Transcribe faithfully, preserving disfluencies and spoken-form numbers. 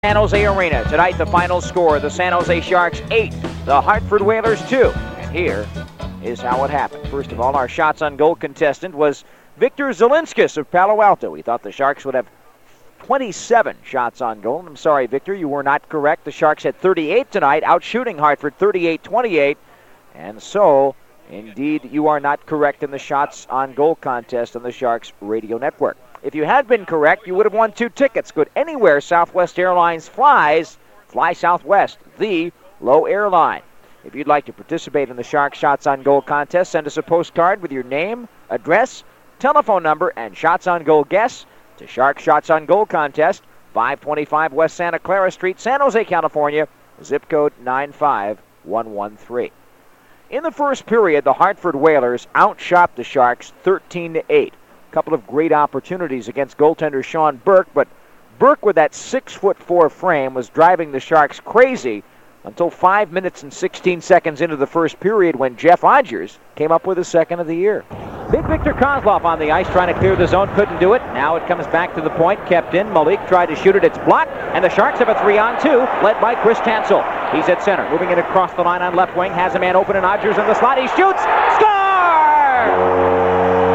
San Jose Arena. Tonight, the final score, the San Jose Sharks eight, the Hartford Whalers two. And here is how it happened. First of all, our shots on goal contestant was Victor Zielinskis of Palo Alto. We thought the Sharks would have twenty-seven shots on goal. I'm sorry, Victor, you were not correct. The Sharks had thirty-eight tonight, outshooting Hartford thirty-eight twenty-eight. And so, indeed, you are not correct in the shots on goal contest on the Sharks radio network. If you had been correct, you would have won two tickets. Good anywhere Southwest Airlines flies. Fly Southwest, the low airline. If you'd like to participate in the Shark Shots on Goal contest, send us a postcard with your name, address, telephone number, and shots on goal guess to Shark Shots on Goal contest, five twenty-five West Santa Clara Street, San Jose, California, zip code nine five one one three. In the first period, the Hartford Whalers outshot the Sharks thirteen to eight. Couple of great opportunities against goaltender Sean Burke, but Burke with that six foot four frame was driving the Sharks crazy until five minutes and sixteen seconds into the first period when Jeff Odgers came up with his second of the year. Big Victor Kozlov on the ice trying to clear the zone, couldn't do it. Now it comes back to the point, kept in. Malik tried to shoot it, it's blocked, and the Sharks have a three on two, led by Chris Tansel. He's at center, moving it across the line on left wing, has a man open and Odgers in the slot, he shoots, score!